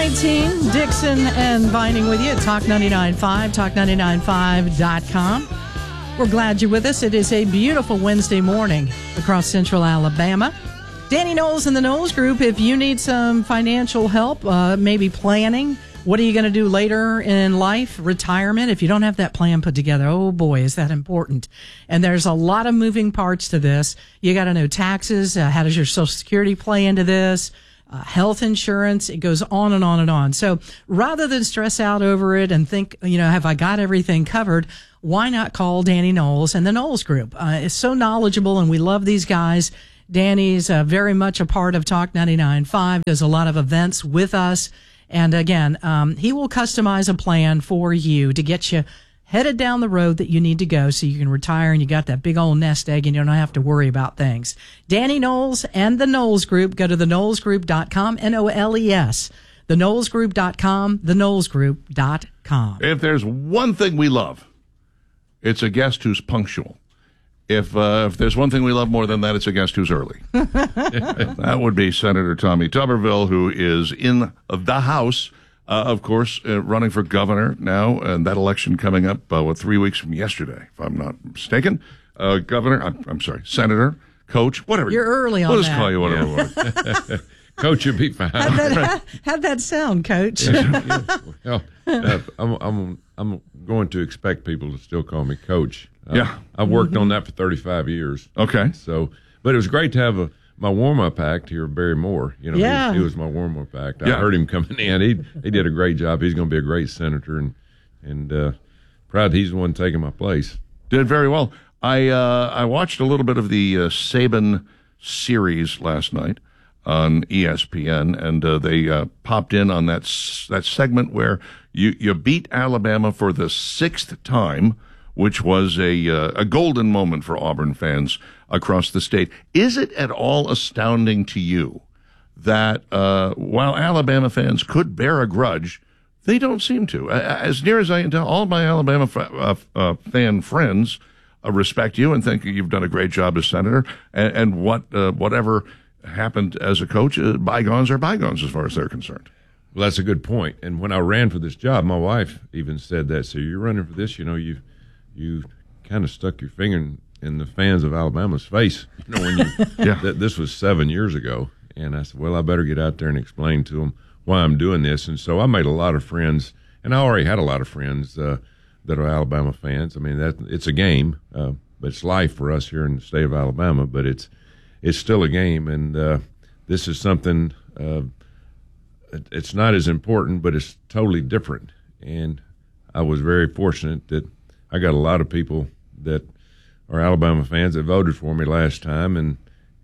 7:19, Dixon and Vining with you at Talk 99.5, talk995.com. We're glad you're with us. It is a beautiful Wednesday morning across central Alabama. Danny Knowles and the Knowles Group, if you need some financial help, maybe planning, what are you going to do later in life, retirement, if you don't have that plan put together, oh boy, is that important. And there's a lot of moving parts to this. You got to know taxes, how does your Social Security play into this? Health insurance, it goes on and on and on. So rather than stress out over it and think, have I got everything covered, why not call Danny Knowles and the Knowles Group? It's so knowledgeable, and we love these guys. Danny's very much a part of Talk 99.5, does a lot of events with us. And again, he will customize a plan for you to get you headed down the road that you need to go so you can retire and you got that big old nest egg and you don't have to worry about things. Danny Knowles and the Knowles Group. Go to theknowlesgroup.com, N-O-L-E-S. Theknowlesgroup.com, theknowlesgroup.com. If there's one thing we love, it's a guest who's punctual. If there's one thing we love more than that, it's a guest who's early. That would be Senator Tommy Tuberville, who is in the House. Of course, running for governor now, and that election coming up, 3 weeks from yesterday, if I'm not mistaken. Governor, I'm sorry, Senator, Coach, whatever. You're early on we'll that. just call you whatever you want. Coach, you'll be fine. How'd that sound, Coach? Well, I'm going to expect people to still call me Coach. Yeah. I've worked on that for 35 years. Okay. But it was great to have my warm-up act here, Barry Moore. He was my warm-up act. I heard him coming in. He did a great job. He's going to be a great senator, and proud he's the one taking my place. Did very well. I watched a little bit of the Saban series last night on ESPN, and they popped in on that segment where you beat Alabama for the sixth time, which was a golden moment for Auburn fans across the state. Is it at all astounding to you that while Alabama fans could bear a grudge, they don't seem to? As near as I can tell, all my Alabama fan friends respect you and think you've done a great job as senator, and whatever happened as a coach, bygones are bygones as far as they're concerned. Well, that's a good point. And when I ran for this job, my wife even said that. So you're running for this, you kind of stuck your finger in the fans of Alabama's face. When this was 7 years ago. And I said, well, I better get out there and explain to them why I'm doing this. And so I made a lot of friends, and I already had a lot of friends that are Alabama fans. I mean, it's a game, but it's life for us here in the state of Alabama. But it's still a game, and this is something. It's not as important, but it's totally different. And I was very fortunate that I got a lot of people that are Alabama fans that voted for me last time, and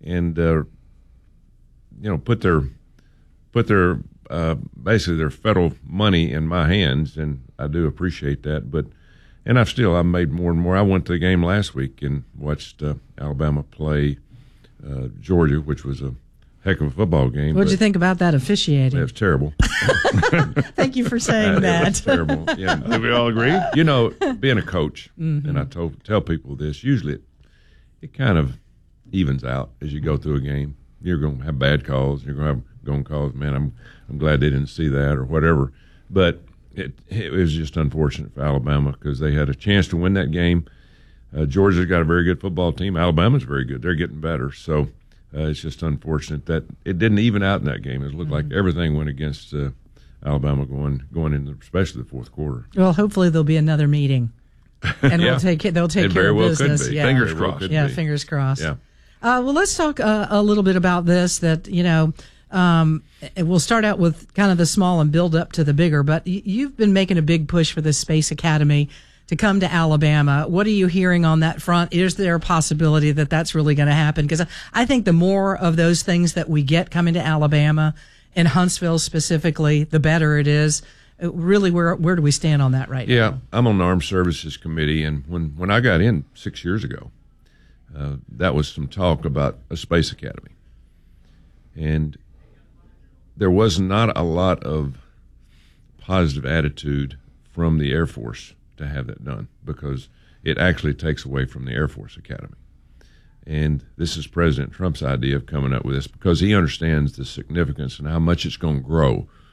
put their basically their federal money in my hands, and I do appreciate that. And I've made more and more. I went to the game last week and watched Alabama play Georgia, which was a heck of a football game. What did you think about that officiating? It was terrible. Thank you for saying that. It was terrible. Yeah. Do we all agree? Being a coach, and I tell people this, usually it kind of evens out as you go through a game. You're going to have bad calls. You're going to have going calls. Man, I'm glad they didn't see that or whatever. But it was just unfortunate for Alabama because they had a chance to win that game. Georgia's got a very good football team. Alabama's very good. They're getting better. So it's just unfortunate that it didn't even out in that game. It looked like everything went against Alabama going into especially the fourth quarter. Well, hopefully there'll be another meeting, and they'll take care of business. Could be. Yeah. Fingers crossed. Yeah, fingers crossed. Yeah. Well, let's talk a little bit about this. We'll start out with kind of the small and build up to the bigger. But you've been making a big push for this Space Academy to come to Alabama. What are you hearing on that front? Is there a possibility that that's really going to happen? Because I think the more of those things that we get coming to Alabama, and Huntsville specifically, the better it is. Really, where do we stand on that right now? Yeah, I'm on the Armed Services Committee, and when I got in 6 years ago, that was some talk about a Space Academy. And there was not a lot of positive attitude from the Air Force to have that done because it actually takes away from the Air Force Academy. And this is President Trump's idea of coming up with this because he understands the significance and how much it's going to grow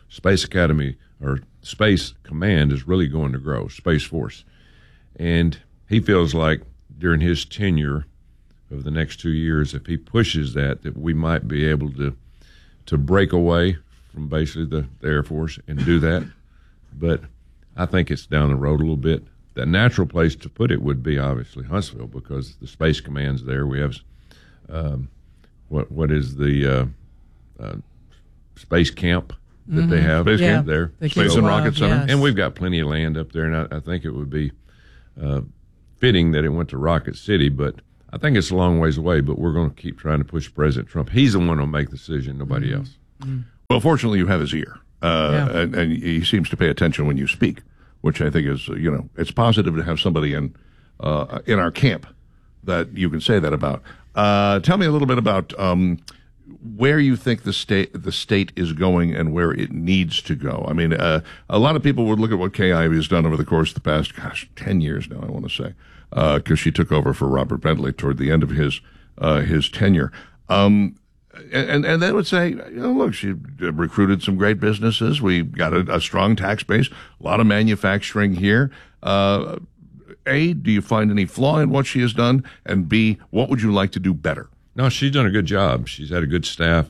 Space Academy or Space Command is really going to grow, Space Force. And he feels like during his tenure of the next 2 years, if he pushes that we might be able to break away from basically the Air Force and do that. But I think it's down the road a little bit. The natural place to put it would be obviously Huntsville, because the Space Command's there. We have what is the space camp that they have Space camp there, Space and Rocket Center, yes. and we've got plenty of land up there. And I think it would be fitting that it went to Rocket City, but I think it's a long ways away. But we're going to keep trying to push President Trump. He's the one who'll make the decision, nobody else. Well, fortunately, you have his ear, and he seems to pay attention when you speak, which I think is, it's positive to have somebody in our camp that you can say that about. Tell me a little bit about where you think the state is going and where it needs to go. I mean, a lot of people would look at what Kay Ivey has done over the course of the past, 10 years now, I want to say, because she took over for Robert Bentley toward the end of his tenure. And they would say, look, she recruited some great businesses. We got a strong tax base, a lot of manufacturing here. A, do you find any flaw in what she has done? And B, what would you like to do better? No, she's done a good job. She's had a good staff.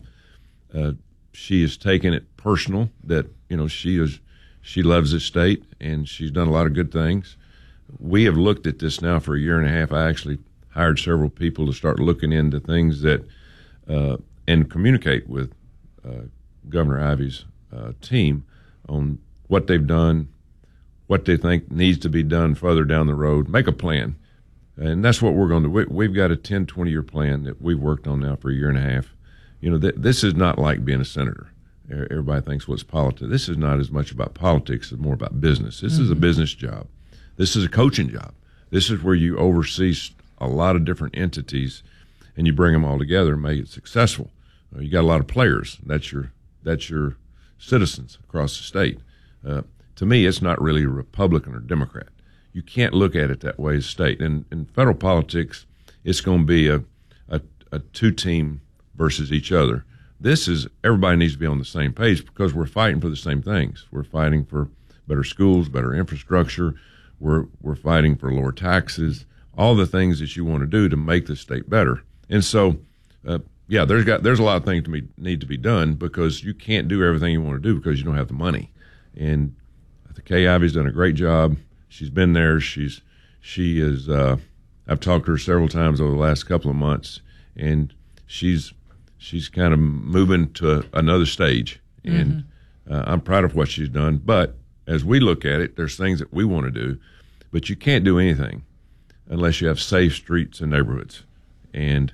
She has taken it personal that, she loves this state, and she's done a lot of good things. We have looked at this now for a year and a half. I actually hired several people to start looking into things that and communicate with Governor Ivey's team on what they've done, what they think needs to be done further down the road, make a plan. And that's what we're going to do. We've got a 10, 20-year plan that we've worked on now for a year and a half. This is not like being a senator. Everybody thinks, what's politics? This is not as much about politics. It's more about business. This is a business job. This is a coaching job. This is where you oversee a lot of different entities, and you bring them all together and make it successful. You got a lot of players. That's your citizens across the state. To me, it's not really Republican or Democrat. You can't look at it that way as state. And in federal politics, it's going to be a two-team versus each other. This is, everybody needs to be on the same page because we're fighting for the same things. We're fighting for better schools, better infrastructure. We're fighting for lower taxes, all the things that you want to do to make the state better. And so, there's a lot of things need to be done because you can't do everything you want to do because you don't have the money. And I think Kay Ivey's done a great job. She's been there. She is. I've talked to her several times over the last couple of months, and she's kind of moving to another stage. And I'm proud of what she's done. But as we look at it, there's things that we want to do, but you can't do anything unless you have safe streets and neighborhoods. And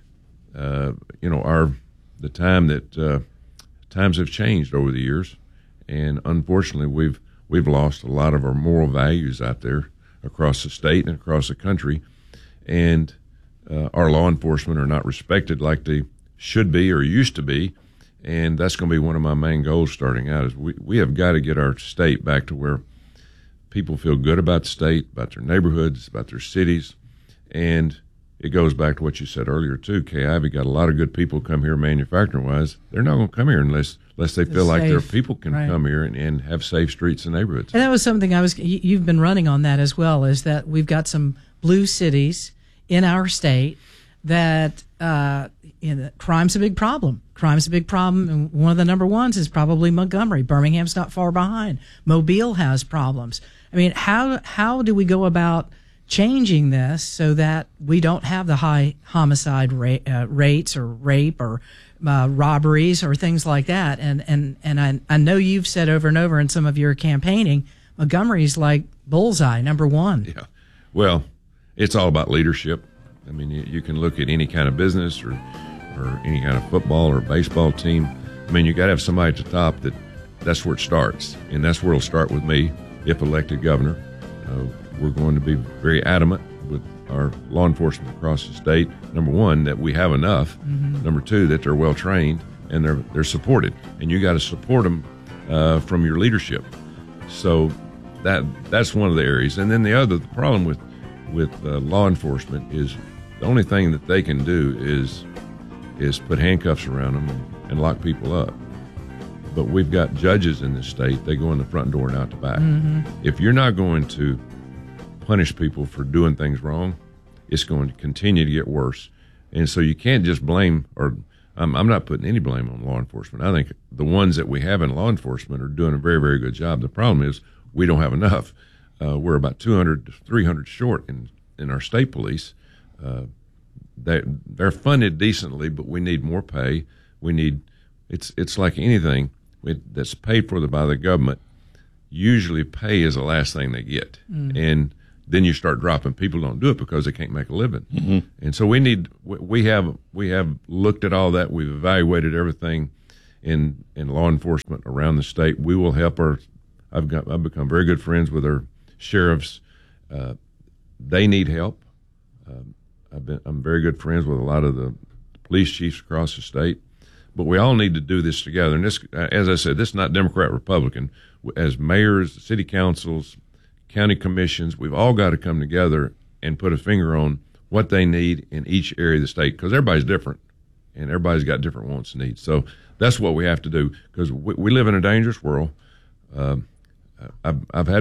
times have changed over the years, and unfortunately we've lost a lot of our moral values out there across the state and across the country, and our law enforcement are not respected like they should be or used to be, and that's going to be one of my main goals starting out is we have got to get our state back to where people feel good about the state, about their neighborhoods, about their cities, and it goes back to what you said earlier too. Kay Ivey got a lot of good people come here manufacturing-wise. They're not going to come here unless they feel like their people can come here and have safe streets and neighborhoods. And that was something you've been running on that as well, is that we've got some blue cities in our state that crime's a big problem. Crime's a big problem, and one of the number ones is probably Montgomery. Birmingham's not far behind. Mobile has problems. I mean, how do we go about changing this so that we don't have the high homicide rates or rape or robberies or things like that? And I know you've said over and over in some of your campaigning, Montgomery's like bullseye, number one. Yeah. Well, it's all about leadership. I mean, you can look at any kind of business or any kind of football or baseball team. I mean, you got to have somebody at the top that's where it starts. And that's where it'll start with me if elected governor. We're going to be very adamant with our law enforcement across the state. Number one, that we have enough. Number two, that they're well trained and they're supported. And you got to support them from your leadership. So that's one of the areas. And then the problem with law enforcement is the only thing that they can do is put handcuffs around them and lock people up. but we've got judges in this state. They go in the front door and out the back. If you're not going to punish people for doing things wrong, it's going to continue to get worse. And so you can't just blame, or I'm not putting any blame on law enforcement. I think the ones that we have in law enforcement are doing a very, very good job. The problem is we don't have enough. We're about 200 to 300 short in our state police. They're funded decently, but we need more pay. We need it's like anything that's paid for by the government. Usually, pay is the last thing they get, and then you start dropping. People don't do it because they can't make a living, and so we have looked at all that. We've evaluated everything in law enforcement around the state. We will help I've become very good friends with our sheriffs. They need help. I'm very good friends with a lot of the police chiefs across the state, but we all need to do this together. And this, as I said, this is not Democrat, Republican. As mayors, city councils, county commissions, we've all got to come together and put a finger on what they need in each area of the state, because everybody's different and everybody's got different wants and needs. So that's what we have to do, because we live in a dangerous world. I've had